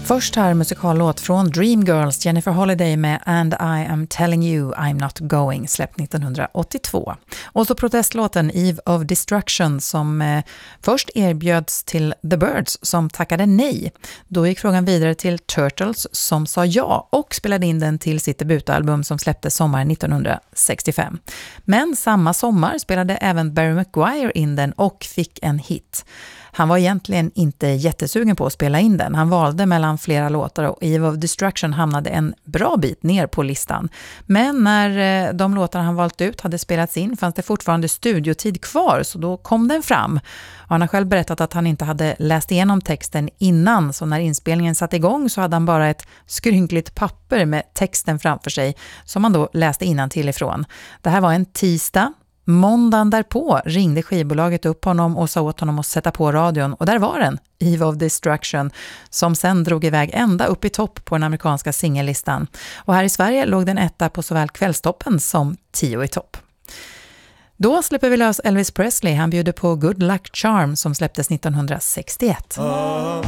Först här musikallåt från Dreamgirls, Jennifer Holiday med And I am telling you I'm not going, släppt 1982. Och så protestlåten Eve of Destruction som först erbjöds till The Byrds som tackade nej. Då gick frågan vidare till Turtles som sa ja och spelade in den till sitt debutalbum som släpptes sommaren 1965. Men samma sommar spelade även Barry McGuire in den och fick en hit. Han var egentligen inte jättesugen på att spela in den. Han valde mellan flera låtar och Eve of Destruction hamnade en bra bit ner på listan. Men när de låtar han valt ut hade spelats in fanns det fortfarande studiotid kvar, så då kom den fram. Och han har själv berättat att han inte hade läst igenom texten innan, så när inspelningen satt igång så hade han bara ett skrynkligt papper med texten framför sig som han då läste innantill ifrån. Det här var en tisdag. Måndagen därpå ringde skivbolaget upp honom och sa åt honom att sätta på radion. Och där var den, Eve of Destruction, som sen drog iväg ända upp i topp på den amerikanska singellistan. Och här i Sverige låg den etta på såväl kvällstoppen som 10 i topp. Då släpper vi lös Elvis Presley. Han bjuder på Good Luck Charm som släpptes 1961.